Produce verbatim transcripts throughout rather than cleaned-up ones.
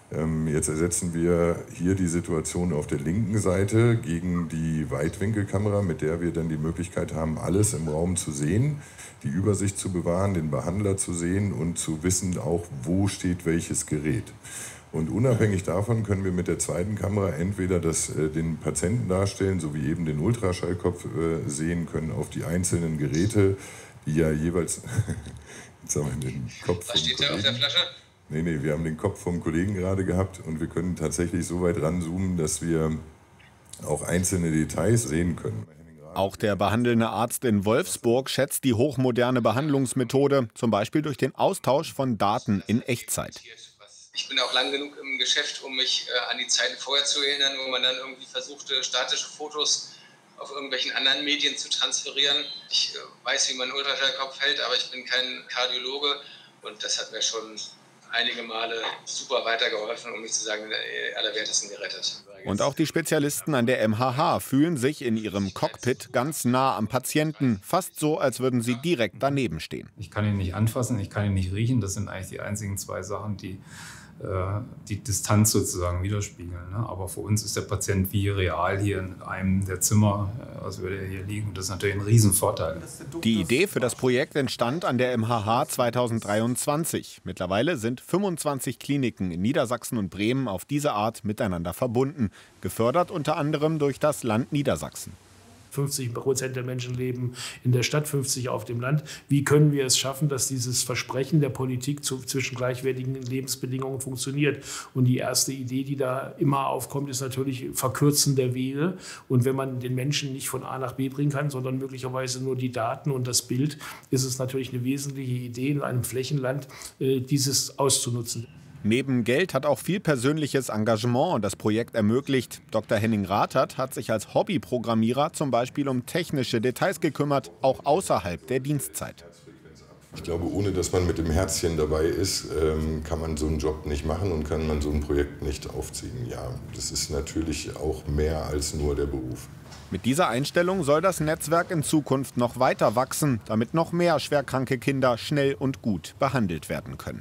Jetzt ersetzen wir hier die Situation auf der linken Seite gegen die Weitwinkelkamera, mit der wir dann die Möglichkeit haben, alles im Raum zu sehen, die Übersicht zu bewahren, den Behandler zu sehen und zu wissen auch, wo steht welches Gerät. Und unabhängig davon können wir mit der zweiten Kamera entweder das, äh, den Patienten darstellen, sowie eben den Ultraschallkopf äh, sehen können auf die einzelnen Geräte, die ja jeweils... Jetzt haben wir den Kopf Was steht da auf der Flasche? Nee, nee, wir haben den Kopf vom Kollegen gerade gehabt und wir können tatsächlich so weit ranzoomen, dass wir auch einzelne Details sehen können. Auch der behandelnde Arzt in Wolfsburg schätzt die hochmoderne Behandlungsmethode, zum Beispiel durch den Austausch von Daten in Echtzeit. Ich bin auch lang genug im Geschäft, um mich äh, an die Zeiten vorher zu erinnern, wo man dann irgendwie versuchte, statische Fotos auf irgendwelchen anderen Medien zu transferieren. Ich äh, weiß, wie man einen Ultraschallkopf hält, aber ich bin kein Kardiologe und das hat mir schon einige Male super weitergeholfen, um nicht zu sagen, allerwertesten gerettet. Und auch die Spezialisten an der M H H fühlen sich in ihrem Cockpit ganz nah am Patienten, fast so, als würden sie direkt daneben stehen. Ich kann ihn nicht anfassen, ich kann ihn nicht riechen. Das sind eigentlich die einzigen zwei Sachen, die äh, die Distanz sozusagen widerspiegeln. Ne? Aber für uns ist der Patient wie real hier in einem der Zimmer, äh, als würde er hier liegen. Das ist natürlich ein Riesenvorteil. Die Idee für das Projekt entstand an der M H H zweitausenddreiundzwanzig. Mittlerweile sind fünfundzwanzig Kliniken in Niedersachsen und Bremen auf diese Art miteinander verbunden. Gefördert unter anderem durch das Land Niedersachsen. fünfzig Prozent der Menschen leben in der Stadt, fünfzig auf dem Land. Wie können wir es schaffen, dass dieses Versprechen der Politik zu, zwischen gleichwertigen Lebensbedingungen funktioniert? Und die erste Idee, die da immer aufkommt, ist natürlich Verkürzen der Wege. Und wenn man den Menschen nicht von A nach B bringen kann, sondern möglicherweise nur die Daten und das Bild, ist es natürlich eine wesentliche Idee, in einem Flächenland äh, dieses auszunutzen. Neben Geld hat auch viel persönliches Engagement das Projekt ermöglicht. Doktor Henning Rathert hat sich als Hobbyprogrammierer zum Beispiel um technische Details gekümmert, auch außerhalb der Dienstzeit. Ich glaube, ohne dass man mit dem Herzchen dabei ist, kann man so einen Job nicht machen und kann man so ein Projekt nicht aufziehen. Ja, das ist natürlich auch mehr als nur der Beruf. Mit dieser Einstellung soll das Netzwerk in Zukunft noch weiter wachsen, damit noch mehr schwerkranke Kinder schnell und gut behandelt werden können.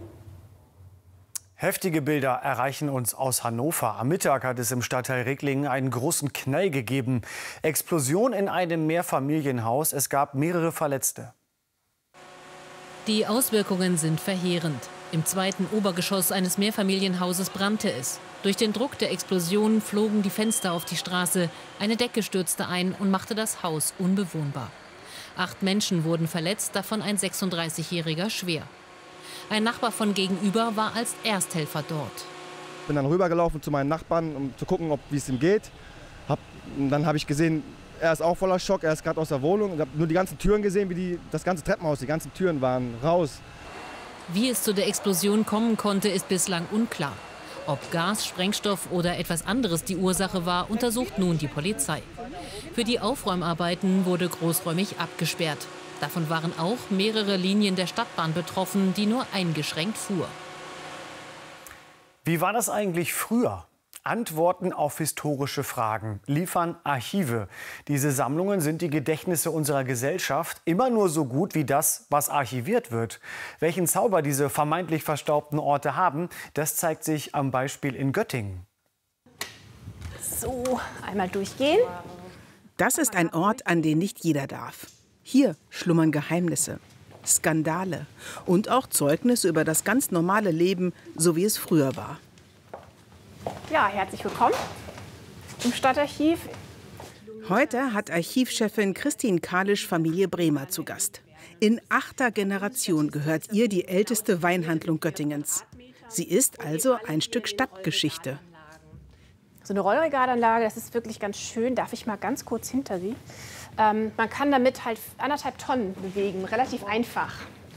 Heftige Bilder erreichen uns aus Hannover. Am Mittag hat es im Stadtteil Ricklingen einen großen Knall gegeben. Explosion in einem Mehrfamilienhaus. Es gab mehrere Verletzte. Die Auswirkungen sind verheerend. Im zweiten Obergeschoss eines Mehrfamilienhauses brannte es. Durch den Druck der Explosion flogen die Fenster auf die Straße. Eine Decke stürzte ein und machte das Haus unbewohnbar. Acht Menschen wurden verletzt, davon ein sechsunddreißigjähriger schwer. Ein Nachbar von gegenüber war als Ersthelfer dort. Ich bin dann rübergelaufen zu meinen Nachbarn, um zu gucken, ob, wie es ihm geht. Hab, dann habe ich gesehen, er ist auch voller Schock, er ist gerade aus der Wohnung. Ich habe nur die ganzen Türen gesehen, wie die, das ganze Treppenhaus, die ganzen Türen waren raus. Wie es zu der Explosion kommen konnte, ist bislang unklar. Ob Gas, Sprengstoff oder etwas anderes die Ursache war, untersucht nun die Polizei. Für die Aufräumarbeiten wurde großräumig abgesperrt. Davon waren auch mehrere Linien der Stadtbahn betroffen, die nur eingeschränkt fuhr. Wie war das eigentlich früher? Antworten auf historische Fragen liefern Archive. Diese Sammlungen sind die Gedächtnisse unserer Gesellschaft, immer nur so gut wie das, was archiviert wird. Welchen Zauber diese vermeintlich verstaubten Orte haben, das zeigt sich am Beispiel in Göttingen. So, einmal durchgehen. Das ist ein Ort, an den nicht jeder darf. Hier schlummern Geheimnisse, Skandale und auch Zeugnisse über das ganz normale Leben, so wie es früher war. Ja, herzlich willkommen im Stadtarchiv. Heute hat Archivchefin Christine Kalisch Familie Bremer zu Gast. In achter Generation gehört ihr die älteste Weinhandlung Göttingens. Sie ist also ein Stück Stadtgeschichte. So eine Rollregalanlage, das ist wirklich ganz schön. Darf ich mal ganz kurz hinter Sie? Ähm, man kann damit halt anderthalb Tonnen bewegen, relativ einfach.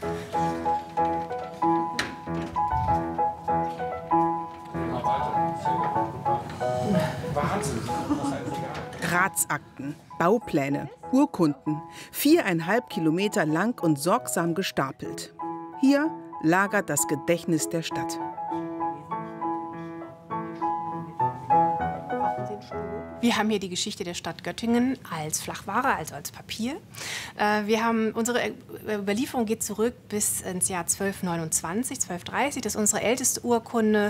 Ratsakten, Baupläne, Urkunden, viereinhalb Kilometer lang und sorgsam gestapelt. Hier lagert das Gedächtnis der Stadt. Wir haben hier die Geschichte der Stadt Göttingen als Flachware, also als Papier. Wir haben, unsere Überlieferung geht zurück bis ins Jahr zwölfhundertneunundzwanzig, zwölfhundertdreißig. Das ist unsere älteste Urkunde